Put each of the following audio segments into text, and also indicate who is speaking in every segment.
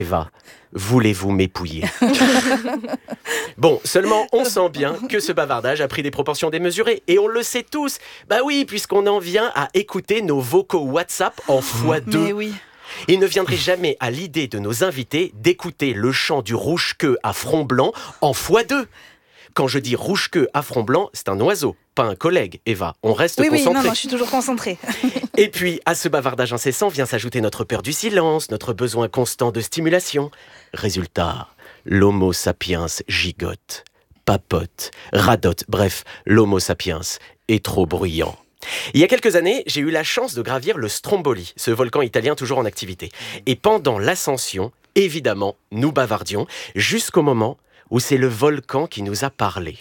Speaker 1: Eva, voulez-vous m'épouiller ? Bon, seulement on sent bien que ce bavardage a pris des proportions démesurées. Et on le sait tous. Bah oui, puisqu'on en vient à écouter nos vocaux WhatsApp en x2.
Speaker 2: Mais oui.
Speaker 1: Il ne viendrait jamais à l'idée de nos invités d'écouter le chant du rouge-queue à front blanc en x2. Quand je dis rouge-queue à front blanc, c'est un oiseau, pas un collègue, Eva. On reste concentré.
Speaker 2: Oui, non, je suis toujours concentrée.
Speaker 1: Et puis, à ce bavardage incessant vient s'ajouter notre peur du silence, notre besoin constant de stimulation. Résultat, l'homo sapiens gigote, papote, radote, bref, l'homo sapiens est trop bruyant. Il y a quelques années, j'ai eu la chance de gravir le Stromboli, ce volcan italien toujours en activité. Et pendant l'ascension, évidemment, nous bavardions, jusqu'au moment où c'est le volcan qui nous a parlé.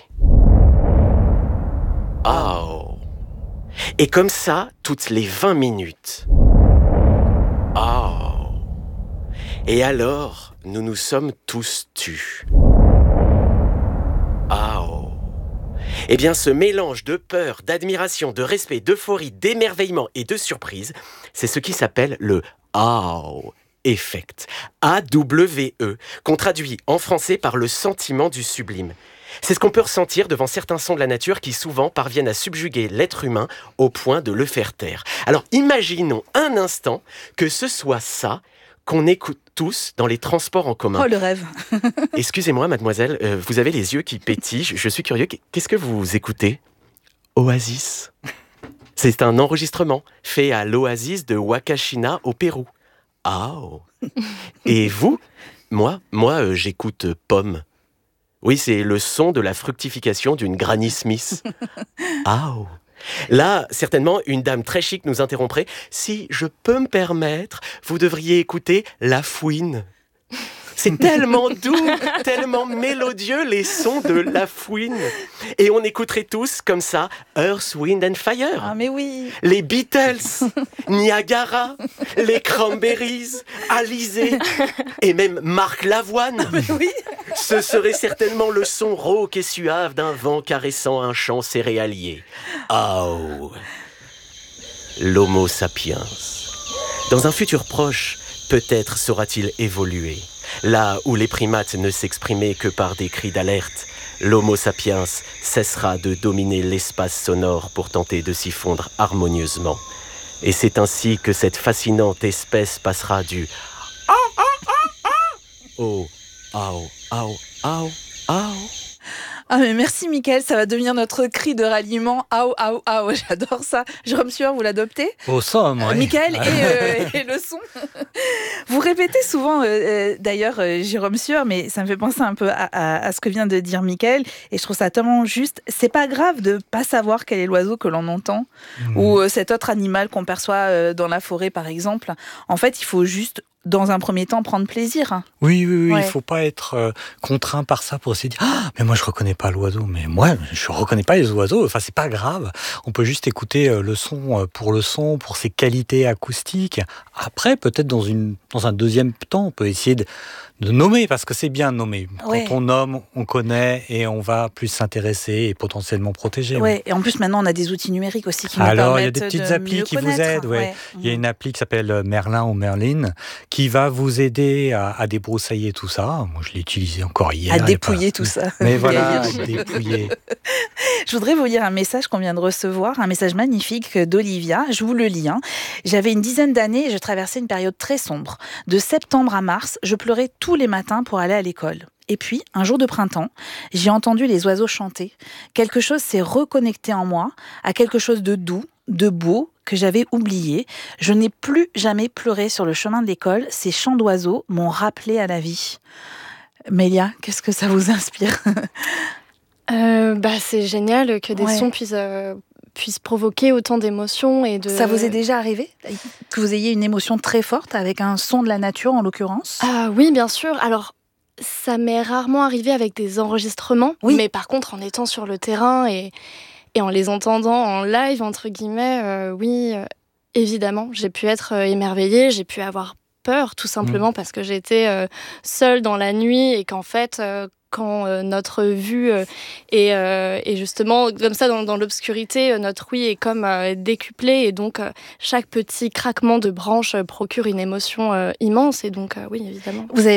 Speaker 1: Oh. Et comme ça, toutes les 20 minutes. Oh. Et alors, nous nous sommes tous tus. Oh. Eh bien, ce mélange de peur, d'admiration, de respect, d'euphorie, d'émerveillement et de surprise, c'est ce qui s'appelle le « AW ». Effect, A-W-E, qu'on traduit en français par le sentiment du sublime. C'est ce qu'on peut ressentir devant certains sons de la nature qui souvent parviennent à subjuguer l'être humain au point de le faire taire. Alors imaginons un instant que ce soit ça qu'on écoute tous dans les transports en commun.
Speaker 2: Oh, le rêve.
Speaker 1: Excusez-moi mademoiselle, vous avez les yeux qui pétillent, je suis curieux, qu'est-ce que vous écoutez ? Oasis. C'est un enregistrement fait à l'oasis de Wakashina au Pérou. Oh. Et vous ? Moi, j'écoute Pomme. Oui, c'est le son de la fructification d'une Granny Smith. Oh. Là, certainement, une dame très chic nous interromprait. Si je peux me permettre, vous devriez écouter La Fouine. C'est tellement doux, tellement mélodieux les sons de La Fouine. Et on écouterait tous comme ça Earth, Wind and Fire.
Speaker 2: Ah mais oui.
Speaker 1: Les Beatles, Niagara, les Cranberries, Alizé et même Marc Lavoine.
Speaker 2: Mais oui.
Speaker 1: Ce serait certainement le son rauque et suave d'un vent caressant un champ céréalier. Oh, l'Homo sapiens. Dans un futur proche, peut-être saura-t-il évoluer. Là où les primates ne s'exprimaient que par des cris d'alerte, l'Homo sapiens cessera de dominer l'espace sonore pour tenter de s'y fondre harmonieusement. Et c'est ainsi que cette fascinante espèce passera du au
Speaker 2: Ah mais merci Mickaël, ça va devenir notre cri de ralliement. J'adore ça. Jérôme Sueur, vous l'adoptez ?
Speaker 3: Au somme, oui.
Speaker 2: Mickaël et le son. Vous répétez souvent, d'ailleurs, Jérôme Sueur, mais ça me fait penser un peu à ce que vient de dire Mickaël, et je trouve ça tellement juste. C'est pas grave de pas savoir quel est l'oiseau que l'on entend, ou cet autre animal qu'on perçoit dans la forêt, par exemple. En fait, il faut juste, dans un premier temps, prendre plaisir.
Speaker 3: Oui,
Speaker 2: Ouais.
Speaker 3: il faut pas être contraint par ça pour se dire « Ah, mais moi je reconnais pas l'oiseau, mais moi je reconnais pas les oiseaux, enfin c'est pas grave. » On peut juste écouter le son, pour ses qualités acoustiques. Après, peut-être dans un deuxième temps, on peut essayer de nommer, parce que c'est bien de nommer.
Speaker 2: Ouais.
Speaker 3: Quand on nomme, on connaît et on va plus s'intéresser et potentiellement protéger.
Speaker 2: Ouais. Et en plus, maintenant, on a des outils numériques aussi qui nous
Speaker 3: Alors, il y a
Speaker 2: permettent
Speaker 3: des petites
Speaker 2: de
Speaker 3: applis
Speaker 2: mieux
Speaker 3: qui vous
Speaker 2: connaître.
Speaker 3: aident. Ouais. Il y a une appli qui s'appelle Merlin ou Merlin qui va vous aider à débroussailler tout ça. Moi, je l'ai utilisé encore hier.
Speaker 2: À dépouiller tout ça.
Speaker 3: Mais voilà, dépouiller.
Speaker 2: Je voudrais vous lire un message qu'on vient de recevoir, un message magnifique d'Olivia. Je vous le lis. J'avais une dizaine d'années et je traversais une période très sombre. De septembre à mars, je pleurais tous les matins pour aller à l'école. Et puis, un jour de printemps, j'ai entendu les oiseaux chanter. Quelque chose s'est reconnecté en moi à quelque chose de doux, de beau, que j'avais oublié. Je n'ai plus jamais pleuré sur le chemin de l'école. Ces chants d'oiseaux m'ont rappelé à la vie. Mélia, qu'est-ce que ça vous inspire ?
Speaker 4: C'est génial que des sons puissent provoquer autant d'émotions et de...
Speaker 2: Ça vous est déjà arrivé que vous ayez une émotion très forte avec un son de la nature en l'occurrence ?
Speaker 4: Oui, bien sûr. Alors, ça m'est rarement arrivé avec des enregistrements, mais par contre, en étant sur le terrain et en les entendant en live, entre guillemets, évidemment, j'ai pu être émerveillée, j'ai pu avoir peur, tout simplement parce que j'étais seule dans la nuit et qu'en fait... quand notre vue est justement comme ça dans l'obscurité, notre ouïe est comme décuplée et donc chaque petit craquement de branche procure une émotion immense et donc oui, évidemment.
Speaker 2: Vous avez